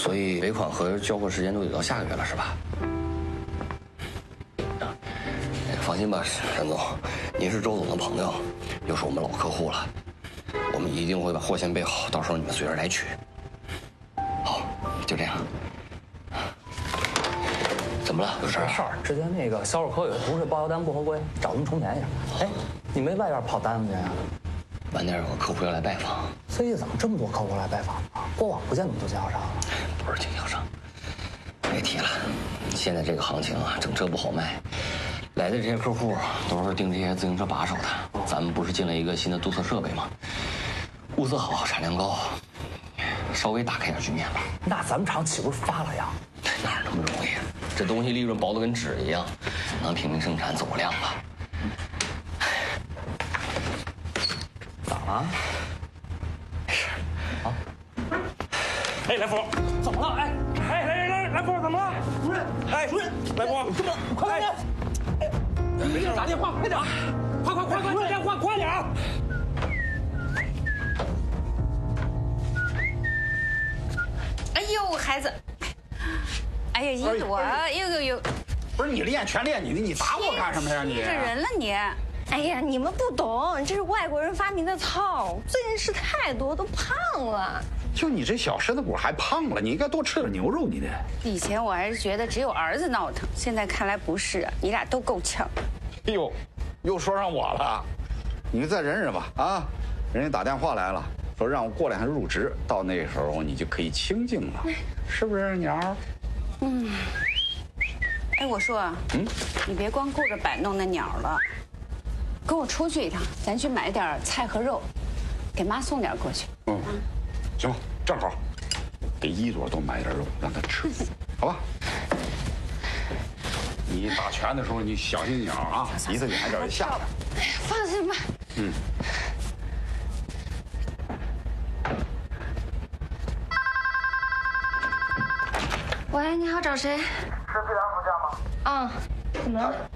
所以尾款和交货时间都得到下个月了，是吧？放心吧，沈总，您是周总的朋友，又是我们老客户了，我们一定会把货先备好，到时候你们随时来取。好，就这样。怎么了？有事儿？ 没事儿。之前那个销售科有个同事报销单不合规，找他们重填一下。哎，你没外边跑单子去呀？ 晚点有个客户要来拜访。 最近怎么这么多客户来拜访啊？过往不见那么多经销商了。 不是经销商，别提了，现在这个行情啊，整车不好卖。来的这些客户都是订这些自行车把手的。咱们不是进了一个新的镀侧设备吗？物色好，产量高，稍微打开点局面吧。 那咱们厂岂不是发了呀？ 哪那么容易？这东西利润薄得跟纸一样，能拼命生产走量吧？ 咋了？没事。啊。 哎，来福，怎么了？来福，怎么了？主任，哎，主任，来福，这么快点！没事，打电话，快点！快，打电话，快点！ 哎呦，孩子！哎呀，一朵，呦！ 不是你练全练你的，你打我干什么呀你？ 这人了你！ 哎呀，你们不懂，这是外国人发明的操，最近吃太多都胖了。 就你这小身子骨还胖了，你应该多吃点牛肉，你得。 以前我还是觉得只有儿子闹腾，现在看来不是，你俩都够呛。 哎呦，又说上我了，你再忍忍吧啊！人家打电话来了，说让我过两天入职，到那时候你就可以清静了，是不是鸟？ 嗯。哎，我说，你别光顾着摆弄那鸟了，跟我出去一趟，咱去买点菜和肉，给妈送点过去。 行吧，正好，给一朵多买点肉，让她吃，好吧？你打拳的时候你小心点啊，鼻子眼角就下来。 放心吧。喂，你好，找谁？ 是季良福家吗？ 怎么了？